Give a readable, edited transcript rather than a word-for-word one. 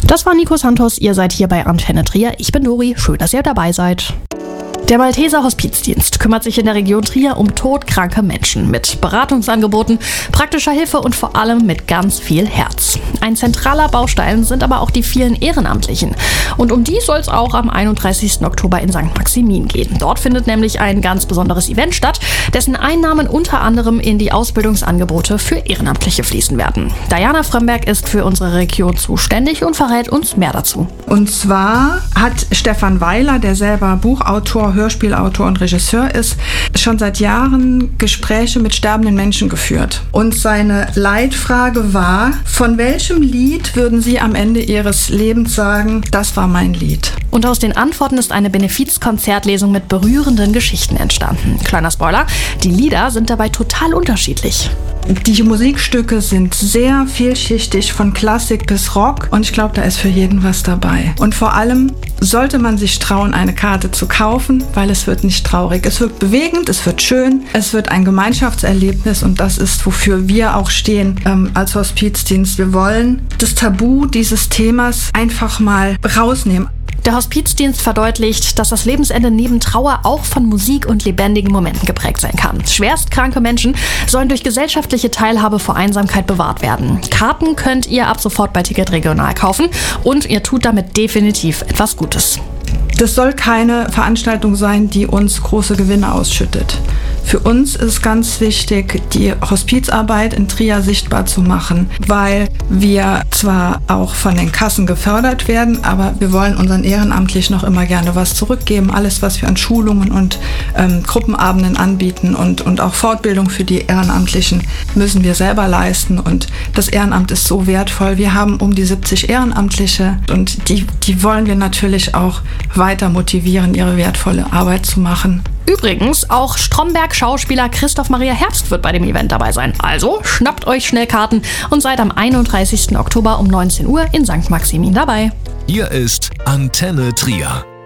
Das war Nico Santos, ihr seid hier bei Antenne Trier. Ich bin Dori, schön, dass ihr dabei seid. Der Malteser Hospizdienst kümmert sich in der Region Trier um todkranke Menschen mit Beratungsangeboten, praktischer Hilfe und vor allem mit ganz viel Herz. Ein zentraler Baustein sind aber auch die vielen Ehrenamtlichen. Und um die soll es auch am 31. Oktober in St. Maximin gehen. Dort findet nämlich ein ganz besonderes Event statt, dessen Einnahmen unter anderem in die Ausbildungsangebote für Ehrenamtliche fließen werden. Diana Frömmberg ist für unsere Region zuständig und verrät uns mehr dazu. Und zwar hat Stefan Weiler, der selber Buchautor, Hörspielautor und Regisseur ist, schon seit Jahren Gespräche mit sterbenden Menschen geführt. Und seine Leitfrage war, von welchem Lied würden Sie am Ende Ihres Lebens sagen, das war mein Lied? Und aus den Antworten ist eine Benefizkonzertlesung mit berührenden Geschichten entstanden. Kleiner Spoiler, die Lieder sind dabei total unterschiedlich. Die Musikstücke sind sehr vielschichtig, von Klassik bis Rock, und ich glaube, da ist für jeden was dabei. Und vor allem sollte man sich trauen, eine Karte zu kaufen, weil es wird nicht traurig. Es wird bewegend, es wird schön, es wird ein Gemeinschaftserlebnis, und das ist, wofür wir auch stehen als Hospizdienst. Wir wollen das Tabu dieses Themas einfach mal rausnehmen. Der Hospizdienst verdeutlicht, dass das Lebensende neben Trauer auch von Musik und lebendigen Momenten geprägt sein kann. Schwerstkranke Menschen sollen durch gesellschaftliche Teilhabe vor Einsamkeit bewahrt werden. Karten könnt ihr ab sofort bei Ticket Regional kaufen und ihr tut damit definitiv etwas Gutes. Das soll keine Veranstaltung sein, die uns große Gewinne ausschüttet. Für uns ist ganz wichtig, die Hospizarbeit in Trier sichtbar zu machen, weil wir zwar auch von den Kassen gefördert werden, aber wir wollen unseren Ehrenamtlichen noch immer gerne was zurückgeben. Alles, was wir an Schulungen und Gruppenabenden anbieten und auch Fortbildung für die Ehrenamtlichen, müssen wir selber leisten. Und das Ehrenamt ist so wertvoll. Wir haben um die 70 Ehrenamtliche, und die wollen wir natürlich auch weiter motivieren, ihre wertvolle Arbeit zu machen. Übrigens, auch Stromberg-Schauspieler Christoph Maria Herbst wird bei dem Event dabei sein. Also schnappt euch schnell Karten und seid am 31. Oktober um 19 Uhr in St. Maximin dabei. Hier ist Antenne Trier.